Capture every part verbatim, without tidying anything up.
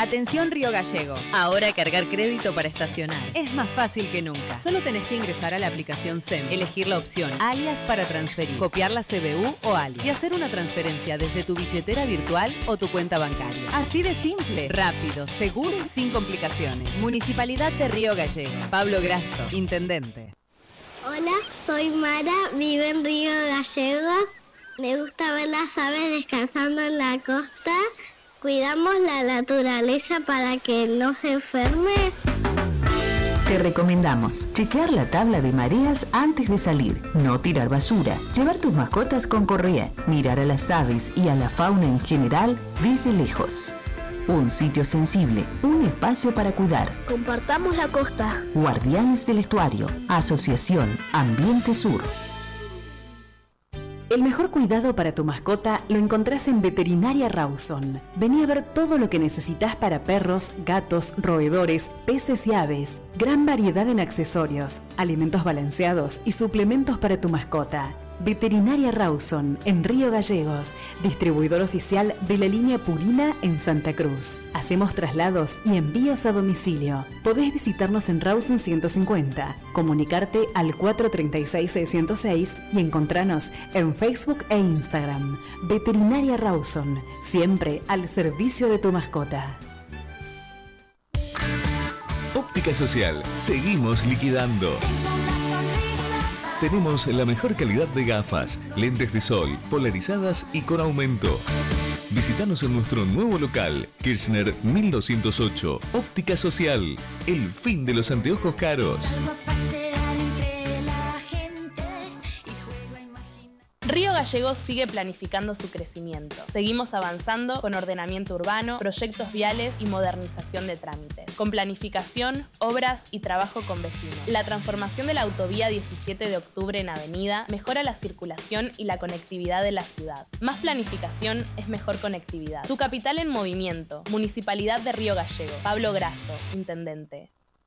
Atención Río Gallegos. Ahora cargar crédito para estacionar Es más fácil que nunca. Solo tenés que ingresar a la aplicación S E M, elegir la opción alias para transferir, copiar la C B U o alias y hacer una transferencia desde tu billetera virtual o tu cuenta bancaria. Así de simple, rápido, seguro y sin complicaciones. Municipalidad de Río Gallegos. Pablo Grasso, intendente. Hola, soy Mara, vivo en Río Gallegos. Me gusta ver las aves descansando en la costa. Cuidamos la naturaleza para que no se enferme. Te recomendamos chequear la tabla de mareas antes de salir, no tirar basura, llevar tus mascotas con correa, mirar a las aves y a la fauna en general desde lejos. Un sitio sensible, un espacio para cuidar. Compartamos la costa. Guardianes del Estuario, Asociación Ambiente Sur. El mejor cuidado para tu mascota lo encontrás en Veterinaria Rawson. Vení a ver todo lo que necesitas para perros, gatos, roedores, peces y aves. Gran variedad en accesorios, alimentos balanceados y suplementos para tu mascota. Veterinaria Rawson, en Río Gallegos, distribuidor oficial de la línea Purina en Santa Cruz. Hacemos traslados y envíos a domicilio. Podés visitarnos en Rawson ciento cincuenta, comunicarte al cuatro tres seis seis cero seis y encontranos en Facebook e Instagram. Veterinaria Rawson, siempre al servicio de tu mascota. Óptica Social, seguimos liquidando. Tenemos la mejor calidad de gafas, lentes de sol, polarizadas y con aumento. Visítanos en nuestro nuevo local, Kirchner mil doscientos ocho, Óptica Social, el fin de los anteojos caros. Río Gallegos sigue planificando su crecimiento. Seguimos avanzando con ordenamiento urbano, proyectos viales y modernización de trámites. Con planificación, obras y trabajo con vecinos. La transformación de la autovía diecisiete de octubre en avenida mejora la circulación y la conectividad de la ciudad. Más planificación es mejor conectividad. Tu capital en movimiento. Municipalidad de Río Gallegos. Pablo Grasso, intendente.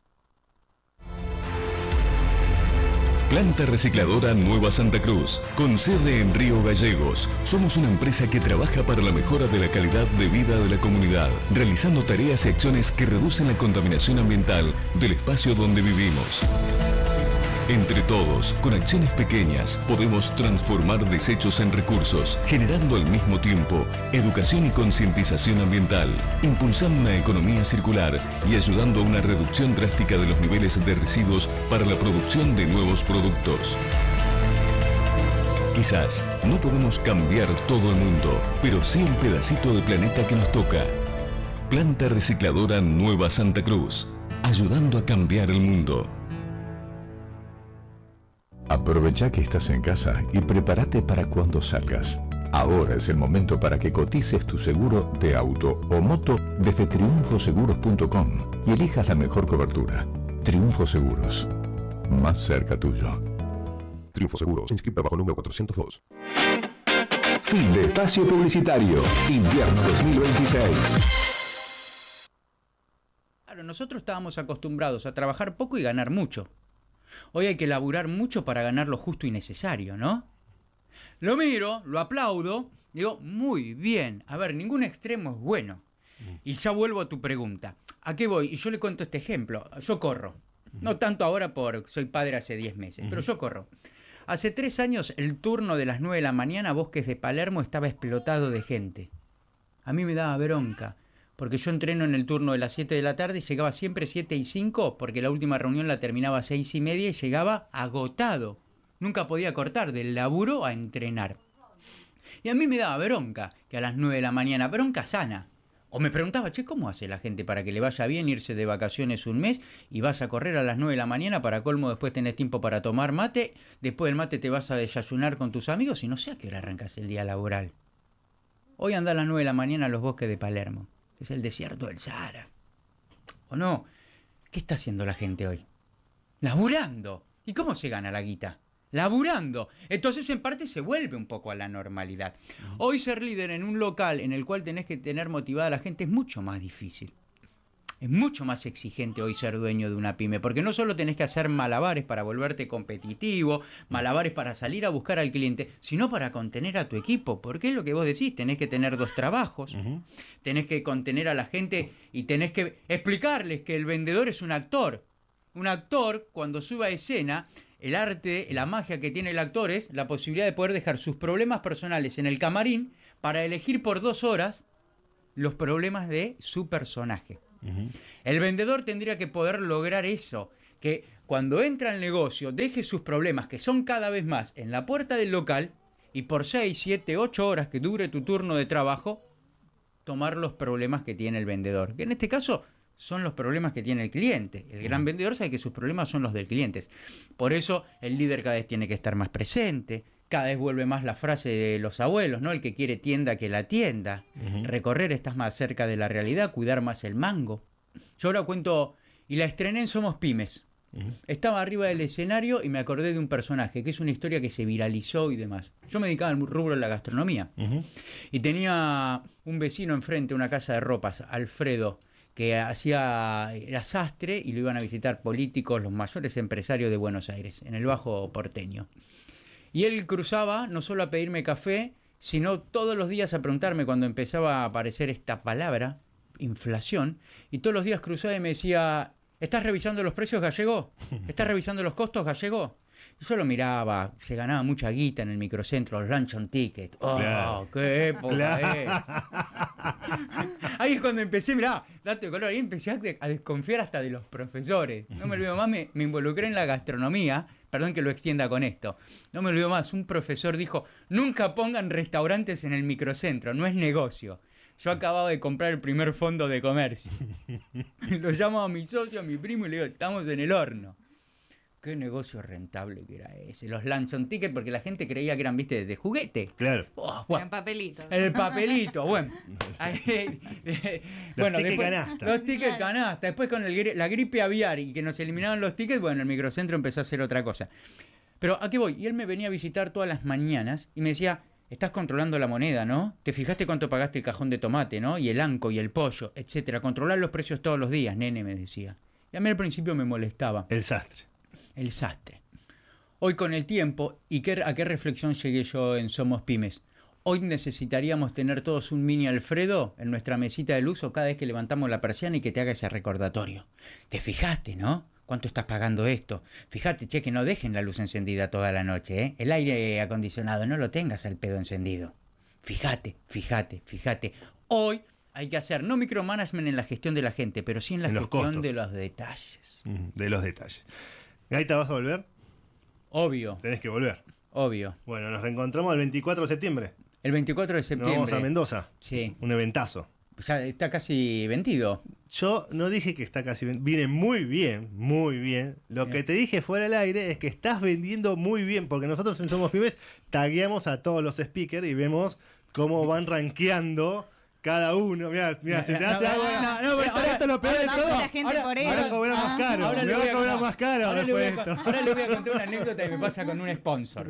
Planta Recicladora Nueva Santa Cruz, con sede en Río Gallegos. Somos una empresa que trabaja para la mejora de la calidad de vida de la comunidad, realizando tareas y acciones que reducen la contaminación ambiental del espacio donde vivimos. Entre todos, con acciones pequeñas, podemos transformar desechos en recursos, generando al mismo tiempo educación y concientización ambiental, impulsando una economía circular y ayudando a una reducción drástica de los niveles de residuos para la producción de nuevos productos. Quizás no podemos cambiar todo el mundo, pero sí el pedacito de planeta que nos toca. Planta Recicladora Nueva Santa Cruz, ayudando a cambiar el mundo. Aprovecha que estás en casa y prepárate para cuando salgas. Ahora es el momento para que cotices tu seguro de auto o moto desde triunfo seguros punto com y elijas la mejor cobertura. Triunfo Seguros, más cerca tuyo. Triunfo Seguros, inscrita bajo número cuatrocientos dos. Fin de espacio publicitario. Invierno dos mil veintiséis. Claro, nosotros estábamos acostumbrados a trabajar poco y ganar mucho. Hoy hay que laburar mucho para ganar lo justo y necesario, ¿no? Lo miro, lo aplaudo, digo, muy bien. A ver, ningún extremo es bueno. Y ya vuelvo a tu pregunta. ¿A qué voy? Y yo le cuento este ejemplo. Yo corro. No tanto ahora porque soy padre hace diez meses, pero yo corro. Hace tres años el turno de las nueve de la mañana, Bosques de Palermo, estaba explotado de gente. A mí me daba bronca. Porque yo entreno en el turno de las siete de la tarde y llegaba siempre siete y cinco, porque la última reunión la terminaba a seis y media y llegaba agotado. Nunca podía cortar del laburo a entrenar. Y a mí me daba bronca que a las nueve de la mañana, bronca sana. O me preguntaba, che, ¿cómo hace la gente para que le vaya bien irse de vacaciones un mes y vas a correr a las nueve de la mañana, para colmo después tenés tiempo para tomar mate, después del mate te vas a desayunar con tus amigos y no sé a qué hora arrancas el día laboral? Hoy anda a las nueve de la mañana a los Bosques de Palermo. Es el desierto del Sahara. ¿O no? ¿Qué está haciendo la gente hoy? ¡Laburando! ¿Y cómo se gana la guita? ¡Laburando! Entonces, en parte, se vuelve un poco a la normalidad. Hoy ser líder en un local en el cual tenés que tener motivada a la gente es mucho más difícil. Es mucho más exigente hoy ser dueño de una pyme, porque no solo tenés que hacer malabares para volverte competitivo, malabares para salir a buscar al cliente, sino para contener a tu equipo, porque es lo que vos decís, tenés que tener dos trabajos, uh-huh. tenés que contener a la gente y tenés que explicarles que el vendedor es un actor. Un actor, cuando sube a escena, el arte, la magia que tiene el actor es la posibilidad de poder dejar sus problemas personales en el camarín para elegir por dos horas los problemas de su personaje. Uh-huh. El vendedor tendría que poder lograr eso, que cuando entra al negocio deje sus problemas, que son cada vez más, en la puerta del local y por seis, siete, ocho horas que dure tu turno de trabajo, tomar los problemas que tiene el vendedor, que en este caso son los problemas que tiene el cliente. El gran uh-huh. vendedor sabe que sus problemas son los del cliente. Por eso el líder cada vez tiene que estar más presente. Cada vez vuelve más la frase de los abuelos, ¿no? El que quiere tienda que la tienda. Uh-huh. Recorrer, estás más cerca de la realidad, cuidar más el mango. Yo ahora cuento, y la estrené en Somos Pymes. Uh-huh. Estaba arriba del escenario y me acordé de un personaje, que es una historia que se viralizó y demás. Yo me dedicaba al rubro de la gastronomía. Uh-huh. Y tenía un vecino enfrente, una casa de ropas, Alfredo, que hacía, era sastre y lo iban a visitar políticos, los mayores empresarios de Buenos Aires, en el Bajo Porteño. Y él cruzaba no solo a pedirme café, sino todos los días a preguntarme cuando empezaba a aparecer esta palabra, inflación, y todos los días cruzaba y me decía, ¿estás revisando los precios, Gallego? ¿Estás revisando los costos, Gallego? Y yo lo miraba, se ganaba mucha guita en el microcentro, los lunch on ticket. ¡Oh, claro. qué época claro. es! Ahí es cuando empecé, mirá, dato de color, ahí empecé a, a desconfiar hasta de los profesores. No me olvido más, me, me involucré en la gastronomía. Perdón que lo extienda con esto. No me olvido más, un profesor dijo, nunca pongan restaurantes en el microcentro, no es negocio. Yo acababa de comprar el primer fondo de comercio. Lo llamo a mi socio, a mi primo, y le digo, estamos en el horno. Qué negocio rentable que era ese. Los lunch on ticket, porque la gente creía que eran, viste, de juguete. Claro. Oh, bueno. En papelito. El papelito, bueno. los bueno, tickets después, canasta. Los tickets canasta. Después con el, la gripe aviar y que nos eliminaron los tickets, bueno, el microcentro empezó a hacer otra cosa. Pero ¿a qué voy? Y él me venía a visitar todas las mañanas y me decía, estás controlando la moneda, ¿no? ¿Te fijaste cuánto pagaste el cajón de tomate, ¿no? Y el anco y el pollo, etcétera. Controlar los precios todos los días, nene, me decía. Y a mí al principio me molestaba. El sastre. El sastre. Hoy con el tiempo, ¿y qué, a qué reflexión llegué yo en Somos Pymes? Hoy necesitaríamos tener todos un mini Alfredo en nuestra mesita de luz o cada vez que levantamos la persiana y que te haga ese recordatorio. ¿Te fijaste, no? ¿Cuánto estás pagando esto? Fíjate, che, que no dejen la luz encendida toda la noche, ¿eh? El aire acondicionado, no lo tengas al pedo encendido. Fíjate, fíjate, fíjate. Hoy hay que hacer no micromanagement en la gestión de la gente, pero sí en la en gestión de los detalles. De los detalles. Gaita, ¿vas a volver? Obvio. Tenés que volver. Obvio. Bueno, nos reencontramos el veinticuatro de septiembre. El veinticuatro de septiembre. Nos vamos a Mendoza. Sí. Un eventazo. Ya está casi vendido. Yo no dije que está casi vendido. Viene muy bien, muy bien. Lo bien. que te dije fuera del aire es que estás vendiendo muy bien, porque nosotros en Somos Pymes tagueamos a todos los speakers y vemos cómo van rankeando cada uno. Mira, mira, se te hace no, algo. No, no, esto, esto es lo peor de todo. La gente ahora, por él. ahora cobrar más caro. Ahora me le voy a cobrar más caro ahora después le de esto. Ahora le voy a contar una anécdota que me pasa con un sponsor.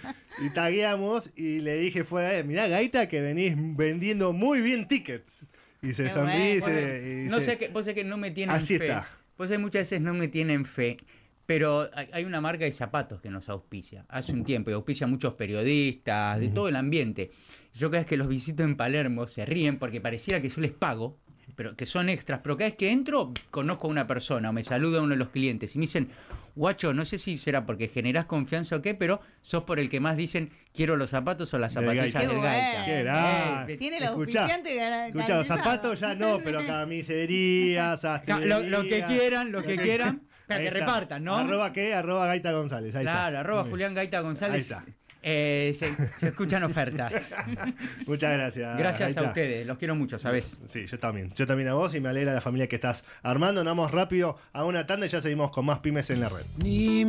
Y tagueamos y le dije fuera de, mirá, Gaita, que venís vendiendo muy bien tickets. Y se sonríe y se... No sé, que, vos sé que no me tienen Así fe. Está. Vos sé, muchas veces no me tienen fe. Pero hay una marca de zapatos que nos auspicia hace un tiempo y auspicia a muchos periodistas, de todo el ambiente. Yo cada vez que los visito en Palermo se ríen porque pareciera que yo les pago, pero que son extras. Pero cada vez que entro conozco a una persona o me saluda uno de los clientes y me dicen, guacho, no sé si será porque generás confianza o qué, pero sos por el que más dicen quiero los zapatos o las zapatillas del Gaita. Gaita. Qué grande. Eh, Tiene los auspiciantes de Escuchá, los zapatos ya no, pero camiserías, lo, lo que quieran, lo que quieran. Para que repartan, ¿no? ¿Arroba qué? Arroba Gaita González. Ahí claro, está. arroba Julián Gaita González. Ahí está. Eh, se, se escuchan ofertas. Muchas gracias. Gracias Gaita. a ustedes, los quiero mucho, ¿sabés? Sí, yo también. Yo también a vos y me alegra la familia que estás armando. Nos vamos rápido a una tanda y ya seguimos con más Pymes en la Red. Ni